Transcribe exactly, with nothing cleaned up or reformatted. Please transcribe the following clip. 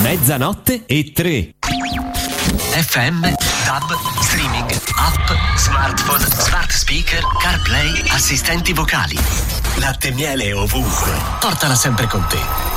Mezzanotte e tre. F M, tab, streaming, app, smartphone, smart speaker, CarPlay, assistenti vocali. Latte e miele ovunque. Portala sempre con te.